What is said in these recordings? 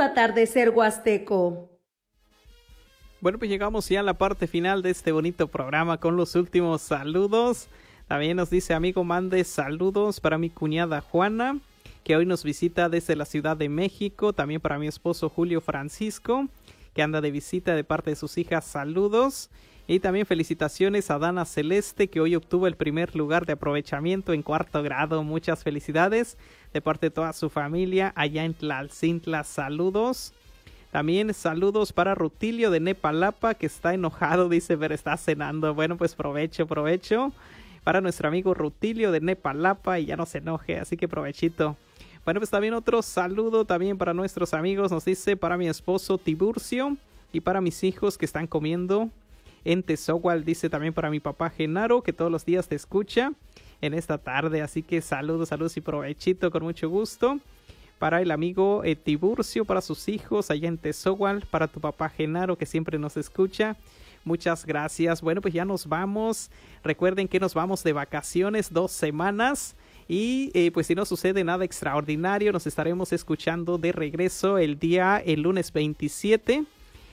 bonito atardecer huasteco. Bueno, pues llegamos ya a la parte final de este bonito programa con los últimos saludos. También nos dice amigo, mande saludos para mi cuñada Juana, que hoy nos visita desde la Ciudad de México. También para mi esposo Julio Francisco, que anda de visita de parte de sus hijas. Saludos. Y también felicitaciones a Dana Celeste, que hoy obtuvo el primer lugar de aprovechamiento en 4º grado. Muchas felicidades de parte de toda su familia allá en Tlalcintla. Saludos. También saludos para Rutilio de Nepalapa, que está enojado, dice, pero está cenando. Bueno, pues provecho. Para nuestro amigo Rutilio de Nepalapa, y ya no se enoje, así que provechito. Bueno, pues también otro saludo también para nuestros amigos, nos dice, para mi esposo Tiburcio y para mis hijos que están comiendo en Tezohual. Dice también para mi papá Genaro, que todos los días te escucha en esta tarde. Así que saludos y provechito con mucho gusto. Para el amigo Tiburcio, para sus hijos allá en Tezohual, para tu papá Genaro que siempre nos escucha. Muchas gracias. Bueno, pues ya nos vamos. Recuerden que nos vamos de vacaciones 2 semanas. Y pues si no sucede nada extraordinario, nos estaremos escuchando de regreso el lunes 27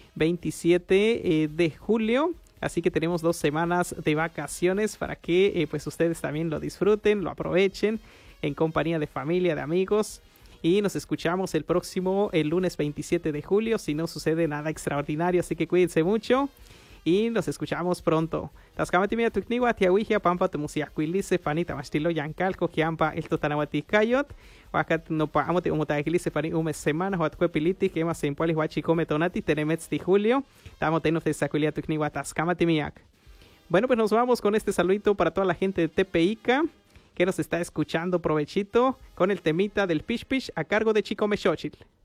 de julio. Así que tenemos 2 semanas de vacaciones para que pues ustedes también lo disfruten, lo aprovechen en compañía de familia, de amigos. Y nos escuchamos el lunes 27 de julio, si no sucede nada extraordinario. Así que cuídense mucho y nos escuchamos pronto. Tascamatimia tukniwa tiawijia pampa tumusiacuilice fanita mastilo yancalco kiampa el totanawati kayot. Wakat no pa amote umutaquilice fani semana huatcuepiliti que más sempuales huachicome tonati tenemets de julio. Tamotenos de sacuilia tukniwa tascamatimiac. Bueno, pues nos vamos con este saludito para toda la gente de Tepeíca que nos está escuchando. Provechito con el temita del Pish Pish a cargo de Chico Xochitl.